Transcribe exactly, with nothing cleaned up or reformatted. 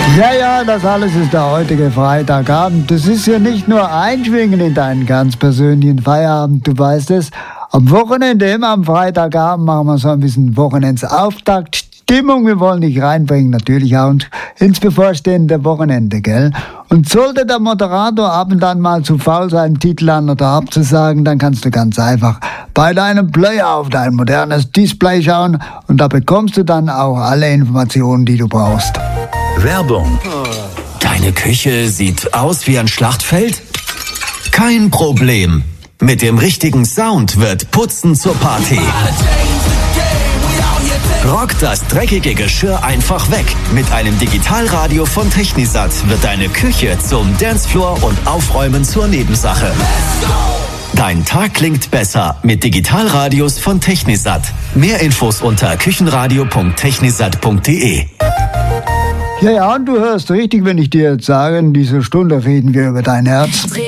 Ja, ja, das alles ist der heutige Freitagabend. Das ist ja nicht nur Einschwingen in deinen ganz persönlichen Feierabend, du weißt es. Am Wochenende, immer am Freitagabend, machen wir so ein bisschen Wochenendsauftakt. Stimmung, wir wollen dich reinbringen, natürlich auch ins bevorstehende Wochenende, gell? Und sollte der Moderator ab und an mal zu faul sein, Titel an oder abzusagen, dann kannst du ganz einfach bei deinem Player auf dein modernes Display schauen und da bekommst du dann auch alle Informationen, die du brauchst. Werbung. Deine Küche sieht aus wie ein Schlachtfeld? Kein Problem. Mit dem richtigen Sound wird Putzen zur Party. Rock das dreckige Geschirr einfach weg. Mit einem Digitalradio von Technisat wird deine Küche zum Dancefloor und Aufräumen zur Nebensache. Dein Tag klingt besser mit Digitalradios von Technisat. Mehr Infos unter küchenradio punkt technisat punkt de. Ja, ja, und du hörst richtig, wenn ich dir jetzt sage, in dieser Stunde reden wir über dein Herz.